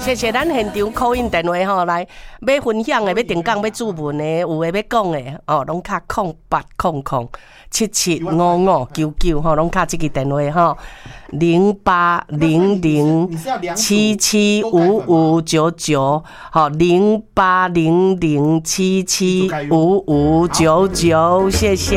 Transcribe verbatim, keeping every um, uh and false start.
谢谢咱现场call in电话吼，来要分享的、要定讲、要注文的，有的要讲的哦，拢卡空八空空七七五五九九吼，拢卡这个电话吼，零八零零七七五五九九，好，零八零零七七五五九九，谢谢。